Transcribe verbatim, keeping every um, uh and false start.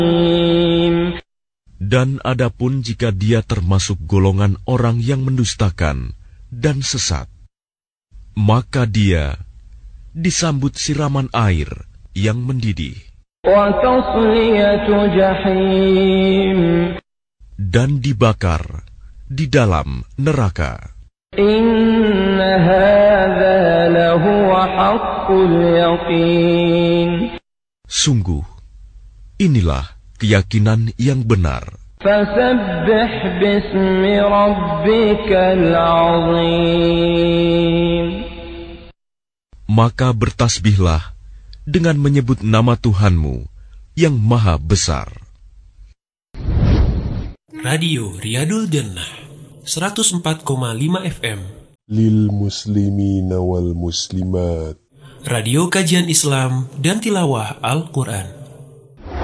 Dan adapun jika dia termasuk golongan orang yang mendustakan dan sesat, maka dia disambut siraman air yang mendidih dan dibakar di dalam neraka. Inna hadza lahuwa haqqul yaqin. Sungguh, inilah keyakinan yang benar. Fasabbih bismi rabbikal azim. Maka bertasbihlah dengan menyebut nama Tuhanmu yang maha besar. Radio Riyadul Jannah seratus empat koma lima F M Lil muslimina wal muslimat. Radio kajian Islam dan tilawah Al-Quran.